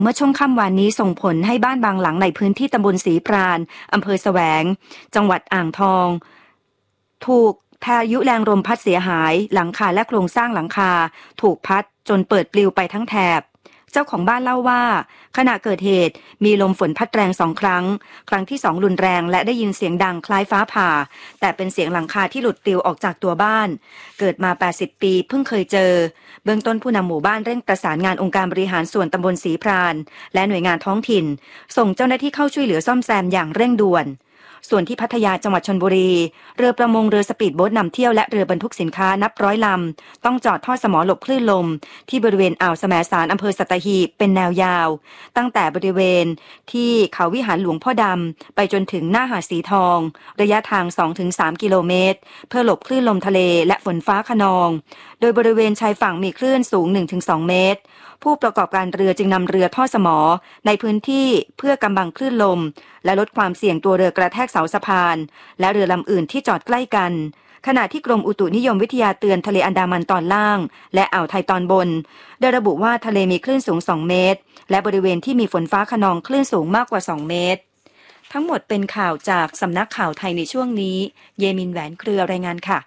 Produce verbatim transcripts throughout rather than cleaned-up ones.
เมื่อช่วงค่ำวานนี้ส่งผลให้บ้านบางหลังในพื้นที่ตำบลศรีปราณอำเภอแสวงจังหวัดอ่างทองถูกพายุแรงลมพัดเสียหายหลังคาและโครงสร้างหลังคาถูกพัดจนเปิดปลิวไปทั้งแถบเจ้าของบ้านเล่าว่าขณะเกิดเหตุมีลมฝนพัดแรงสองครั้งครั้งที่สองรุนแรงและได้ยินเสียงดังคล้ายฟ้าผ่าแต่เป็นเสียงหลังคาที่หลุดปลิวออกจากตัวบ้านเกิดมาแปดสิบปีเพิ่งเคยเจอเบื้องต้นผู้นำหมู่บ้านเร่งประสานงานองค์การบริหารส่วนตำบลศรีปราณและหน่วยงานท้องถิ่นส่งเจ้าหน้าที่เข้าช่วยเหลือซ่อมแซมอย่างเร่งด่วนส่วนที่พัทยาจังหวัดชลบุรีเรือประมงเรือสปีดโบ๊ทนำเที่ยวและเรือบรรทุกสินค้านับร้อยลำต้องจอดทอดสมอหลบคลื่นลมที่บริเวณอ่าวแสมสารอำเภอสัตหีบเป็นแนวยาวตั้งแต่บริเวณที่เขาวิหารหลวงพ่อดำไปจนถึงหน้าหาดสีทองระยะทาง สองถึงสาม กิโลเมตรเพื่อหลบคลื่นลมทะเลและฝนฟ้าคะนองโดยบริเวณชายฝั่งมีคลื่นสูง หนึ่งถึงสอง เมตรผู้ประกอบการเรือจึงนำเรือทอดสมอในพื้นที่เพื่อกำบังคลื่นลมและลดความเสี่ยงตัวเรือกระแทกเสาสะพานและเรือลำอื่นที่จอดใกล้กันขณะที่กรมอุตุนิยมวิทยาเตือนทะเลอันดามันตอนล่างและอ่าวไทยตอนบนได้ระบุว่าทะเลมีคลื่นสูงสองเมตรและบริเวณที่มีฝนฟ้าคะนองคลื่นสูงมากกว่าสองเมตรทั้งหมดเป็นข่าวจากสำนักข่าวไทยในช่วงนี้เยมินแหวนเครือรายงานค่ะ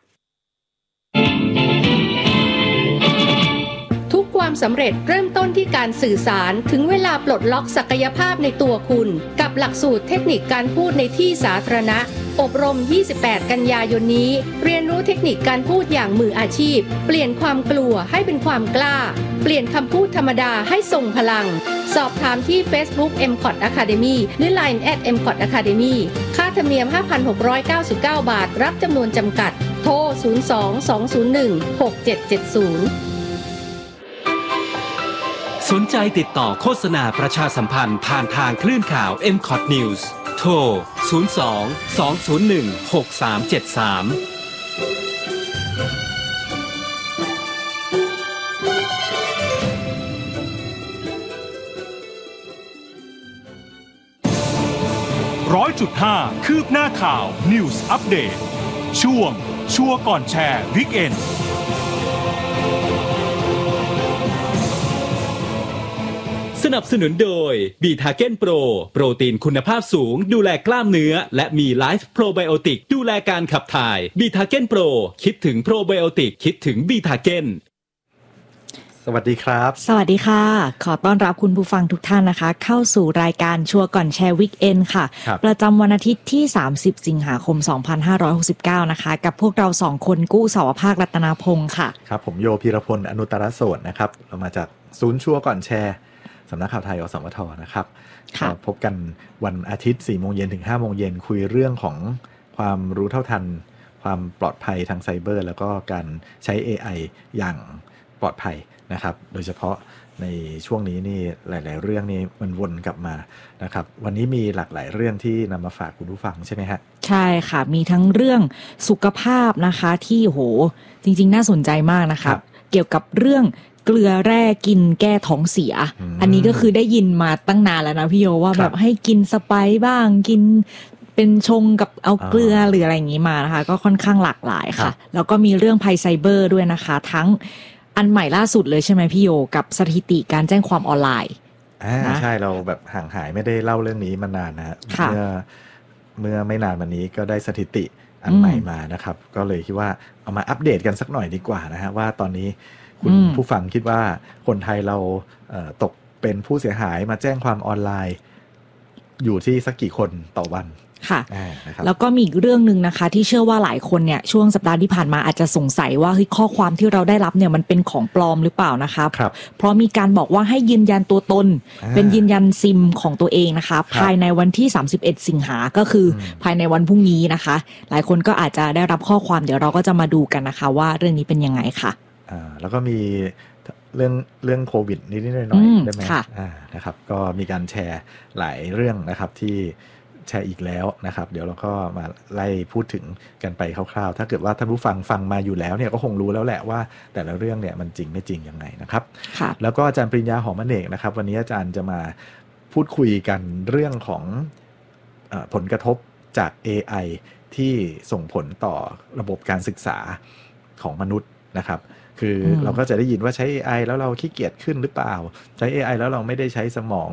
ความสำเร็จเริ่มต้นที่การสื่อสารถึงเวลาปลดล็อกศักยภาพในตัวคุณกับหลักสูตรเทคนิคการพูดในที่สาธารณะอบรมยี่สิบแปดกันยายนนี้เรียนรู้เทคนิคการพูดอย่างมืออาชีพเปลี่ยนความกลัวให้เป็นความกล้าเปลี่ยนคำพูดธรรมดาให้ทรงพลังสอบถามที่ Facebook เอ็ม คอท Academy หรือ ไลน์ แอท เอ็ม คอท Academy ค่าธรรมเนียม ห้าพันหกร้อยเก้าสิบเก้า บาทรับจำนวนจำกัดโทรศูนย์ สอง สอง ศูนย์ หนึ่ง หก เจ็ด เจ็ด ศูนย์สนใจติดต่อโฆษณาประชาสัมพันธ์ผ่านทางคลื่นข่าว เอ็ม คอท News โทร ศูนย์ สอง สอง ศูนย์ หนึ่ง หก สาม เจ็ด สามร้อยจุดห้า คืบหน้าข่าว News Update ช่วงชัวร์ก่อนแชร์ Weekend สนับสนุนโดยบีทาเก้นโปรโปรตีนคุณภาพสูงดูแลกล้ามเนื้อและมีไลฟ์โปรไบโอติกดูแลการขับถ่ายบีทาเก้นโปรคิดถึงโปรไบโอติกคิดถึงบีทาเก้นสวัสดีครับสวัสดีค่ะขอต้อนรับคุณผู้ฟังทุกท่านนะคะเข้าสู่รายการชัวร์ก่อนแชร์วีคเอนด์ค่ะประจำวันอาทิตย์ที่สามสิบสิงหาคมสองพันห้าร้อยหกสิบเก้านะคะกับพวกเราสองคนกู้สาวภาครัตนาพงศ์ค่ะครับผมโยพีรพลอนุตตรโสดนะครับเรามาจากศูนย์ชัวร์ก่อนแชร์สำนักข่าวไทยอสมทนะครับพบกันวันอาทิตย์ สี่โมงเย็นถึง ห้าโมงเย็นคุยเรื่องของความรู้เท่าทันความปลอดภัยทางไซเบอร์แล้วก็การใช้ เอ ไอ อย่างปลอดภัยนะครับโดยเฉพาะในช่วงนี้นี่หลายๆเรื่องนี่มันวนกลับมานะครับวันนี้มีหลากหลายเรื่องที่นำมาฝากคุณผู้ฟังใช่ไหมฮะใช่ค่ะมีทั้งเรื่องสุขภาพนะคะที่โหจริงๆน่าสนใจมากนะคะเกี่ยวกับเรื่องเกลือแร่กินแก้ท้องเสีย อ, อันนี้ก็คือได้ยินมาตั้งนานแล้วนะพี่โยว่าแบบให้กินสไปซ์บ้างกินเป็นชงกับเอาเกลือหรืออะไรอย่างนี้มานะคะก็ค่อนข้างหลากหลายค่ะแล้วก็มีเรื่องภัยไซเบอร์ด้วยนะคะทั้งอันใหม่ล่าสุดเลยใช่ไหมพี่โยกับสถิติการแจ้งความออนไลน์อ่าใช่เราแบบห่างหายไม่ได้เล่าเรื่องนี้มานานนะฮะเมื่อเมื่อไม่นานมานี้ก็ได้สถิติอันใหม่มานะครับก็เลยคิดว่าเอามาอัปเดตกันสักหน่อยดีกว่านะฮะว่าตอนนี้คุณผู้ฟังคิดว่าคนไทยเราเอ่อตกเป็นผู้เสียหายมาแจ้งความออนไลน์อยู่ที่สักกี่คนต่อวันค่ะแล้วก็มีอีกเรื่องนึงนะคะที่เชื่อว่าหลายคนเนี่ยช่วงสัปดาห์ที่ผ่านมาอาจจะสงสัยว่าเฮ้ยข้อความที่เราได้รับเนี่ยมันเป็นของปลอมหรือเปล่านะคะเพราะมีการบอกว่าให้ยืนยันตัวตนเป็นยืนยันซิมของตัวเองนะคะภายในวันที่สามสิบเอ็ดสิงหาก็คือภายในวันพรุ่งนี้นะคะหลายคนก็อาจจะได้รับข้อความเดี๋ยวเราก็จะมาดูกันนะคะว่าเรื่องนี้เป็นยังไงค่ะอ่าแล้วก็มีเรื่องเรื่องโควิดนิดๆหน่อยๆได้ไหมอ่านะครับก็มีการแชร์หลายเรื่องนะครับที่แชร์อีกแล้วนะครับเดี๋ยวเราก็มาไล่พูดถึงกันไปคร่าวๆถ้าเกิดว่าท่านผู้ฟังฟังมาอยู่แล้วเนี่ยก็คงรู้แล้วแหละว่าแต่ละเรื่องเนี่ยมันจริงไม่จริงยังไงนะครับแล้วก็อาจารย์ปริญญาหอมอเนกนะครับวันนี้อาจารย์จะมาพูดคุยกันเรื่องของเอ่อผลกระทบจาก เอ ไอ ที่ส่งผลต่อระบบการศึกษาของมนุษย์นะครับคือเราก็จะได้ยินว่าใช้ เอ ไอ แล้วเราขี้เกียจขึ้นหรือเปล่าใช้ เอ ไอ แล้วเราไม่ได้ใช้สมอง